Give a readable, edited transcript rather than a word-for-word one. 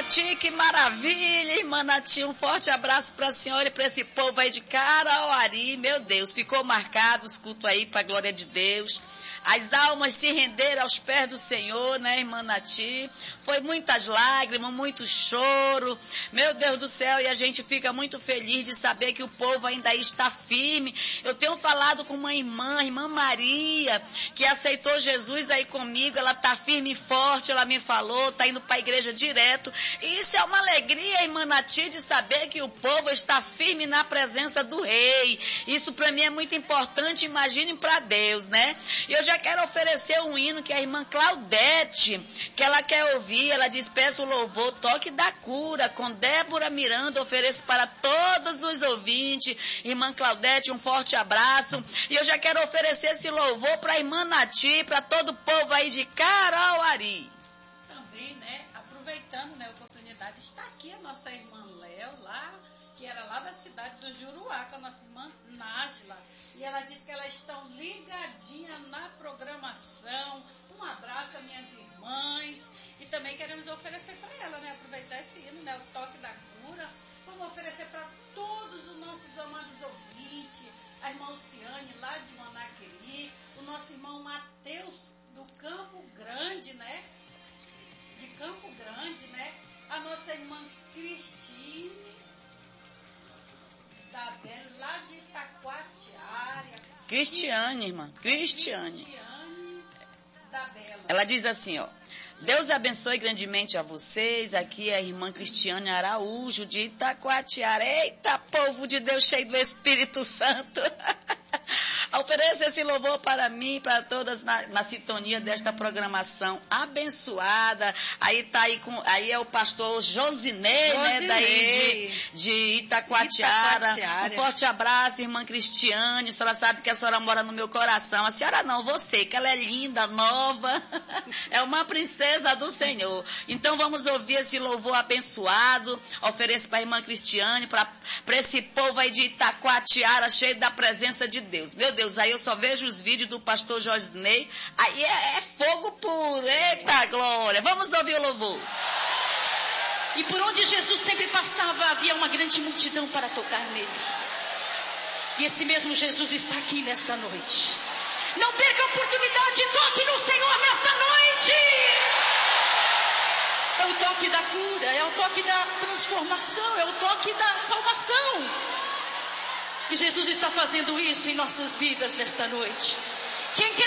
Nati, que maravilha, irmã Nati, um forte abraço para a senhora e para esse povo aí de Carauari, meu Deus, ficou marcado os cultos aí para a glória de Deus. As almas se renderam aos pés do Senhor, né, irmã Nati? Foi muitas lágrimas, muito choro. Meu Deus do céu, e a gente fica muito feliz de saber que o povo ainda está firme. Eu tenho falado com uma irmã Maria, que aceitou Jesus aí comigo. Ela está firme e forte, ela me falou, está indo para a igreja direto. E isso é uma alegria, irmã Nati, de saber que o povo está firme na presença do Rei. Isso para mim é muito importante, imaginem para Deus, né? E eu já quero oferecer um hino que a irmã Claudete, que ela quer ouvir. Ela diz: peço o louvor, toque da cura, com Débora Miranda, ofereço para todos os ouvintes. Irmã Claudete, um forte abraço. E eu já quero oferecer esse louvor para a irmã Nati, para todo o povo aí de Carauari. Também, né, aproveitando, né, a oportunidade, está aqui a nossa irmã Léo, lá, que era lá da cidade do Juruá, com a nossa irmã Nájila. E ela disse que elas estão ligadinhas na programação. Um abraço a minhas irmãs. E também queremos oferecer para ela, né? Aproveitar esse hino, né? O toque da cura. Vamos oferecer para todos os nossos amados ouvintes. A irmã Luciane, lá de Manaqueri. O nosso irmão Mateus, do Campo Grande, né? De Campo Grande, né? A nossa irmã Cristine da Bela, lá de Itacoatiara. Cristiane, irmã. Cristiane da Bela. Ela diz assim, ó: Deus abençoe grandemente a vocês. Aqui é a irmã Cristiane Araújo, de Itacoatiara. Eita, povo de Deus cheio do Espírito Santo. Ofereça esse louvor para mim, para todas na sintonia desta programação abençoada. Aí tá aí é o pastor Josinei, né, daí de Itacoatiara. Um forte abraço, irmã Cristiane. A senhora sabe que a senhora mora no meu coração. A senhora não, você, que ela é linda, nova. É uma princesa do Senhor. Então vamos ouvir esse louvor abençoado. Ofereço para a irmã Cristiane, para esse povo aí de Itacoatiara, cheio da presença de Deus. Meu Deus, aí eu só vejo os vídeos do pastor Josinei. Aí é fogo puro. Eita glória. Vamos ouvir o louvor. E por onde Jesus sempre passava, havia uma grande multidão para tocar nele. E esse mesmo Jesus está aqui nesta noite. Não perca a oportunidade, toque no Senhor nesta noite. É o toque da cura, é o toque da transformação, é o toque da salvação. E Jesus está fazendo isso em nossas vidas nesta noite. Quem